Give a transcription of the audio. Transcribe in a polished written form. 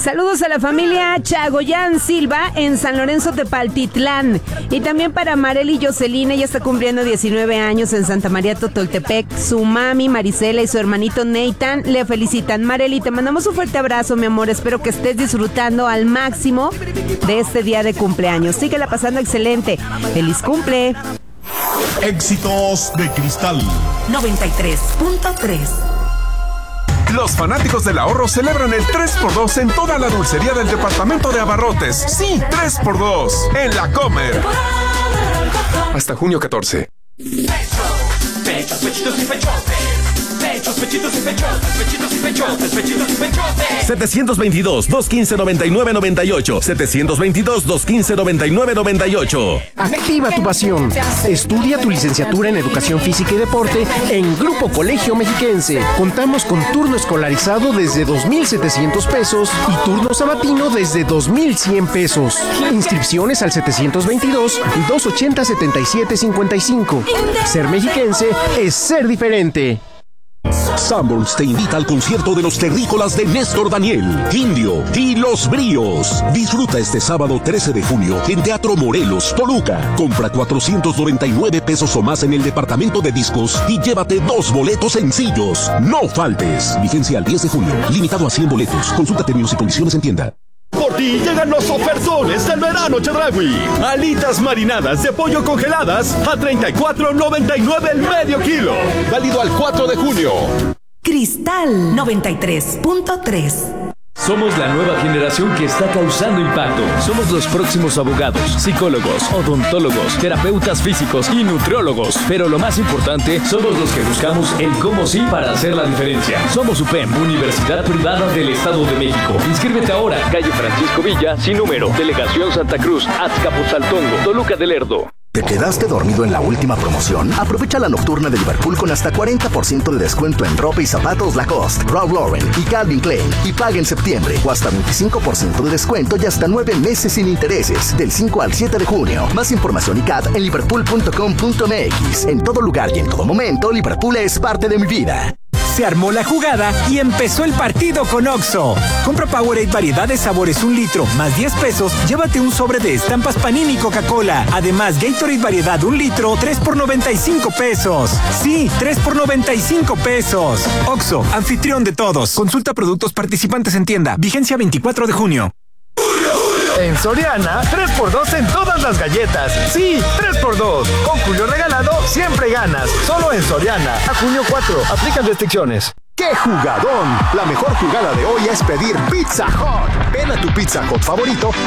Saludos a la familia Chagoyán Silva en San Lorenzo Tepaltitlán. Y también para Marely Jocelyn, ella está cumpliendo 19 años en Santa María Totoltepec. Su mami Marisela y su hermanito Nathan le felicitan. Marely, te mandamos un fuerte abrazo, mi amor. Espero que estés disfrutando al máximo de este día de cumpleaños. Síguela pasando excelente. ¡Feliz cumple! Éxitos de Cristal 93.3. Los fanáticos del ahorro celebran el 3x2 en toda la dulcería del departamento de abarrotes. Sí, 3x2 en La Comer. Hasta junio 14. Pechos, pechitos y pechotes. Pechos, pechitos y pechotes. Pechitos y pechotes. Pechitos y pechotes. 722-215-9998. 722-215-9998. Activa tu pasión. Estudia tu licenciatura en Educación Física y Deporte en Grupo Colegio Mexiquense. Contamos con turno escolarizado desde 2,700 pesos y turno sabatino desde 2,100 pesos. Inscripciones al 722-280-7755. Ser mexiquense es ser diferente. Sanborns te invita al concierto de los terrícolas de Néstor Daniel, Indio y Los Bríos. Disfruta este sábado 13 de junio en Teatro Morelos, Toluca. Compra 499 pesos o más en el departamento de discos y llévate 2 boletos sencillos. No faltes. Vigencia al 10 de junio. Limitado a 100 boletos. Consulta términos y condiciones en tienda. Por ti llegan los ofertones del verano Chedraui. Alitas marinadas de pollo congeladas a $34.99 el medio kilo. Válido al 4 de junio. Cristal 93.3. Somos la nueva generación que está causando impacto. Somos los próximos abogados, psicólogos, odontólogos, terapeutas físicos y nutriólogos. Pero lo más importante, somos los que buscamos el cómo sí para hacer la diferencia. Somos UPEM, Universidad Privada del Estado de México. Inscríbete ahora, calle Francisco Villa, sin número, Delegación Santa Cruz, Azcapotzaltongo, Toluca del Lerdo. ¿Te quedaste dormido en la última promoción? Aprovecha la nocturna de Liverpool con hasta 40% de descuento en ropa y zapatos Lacoste, Ralph Lauren y Calvin Klein. Y paga en septiembre o hasta 25% de descuento y hasta 9 meses sin intereses. Del 5 al 7 de junio. Más información y CAT en liverpool.com.mx. En todo lugar y en todo momento, Liverpool es parte de mi vida. Se armó la jugada y empezó el partido con Oxxo. Compra Powerade variedad de sabores 1 litro más 10 pesos, llévate un sobre de estampas Panini y Coca-Cola. Además, Gatorade variedad 1 litro, 3 por 95 pesos. Sí, 3 por 95 pesos. Oxxo, anfitrión de todos. Consulta productos participantes en tienda. Vigencia 24 de junio. En Soriana, 3x2 en todas las galletas. Sí, 3x2. Con Julio regalado, siempre ganas. Solo en Soriana. A junio 4. Aplican restricciones. ¡Qué jugadón! La mejor jugada de hoy es pedir Pizza Hut. Ven a tu Pizza Hut favorito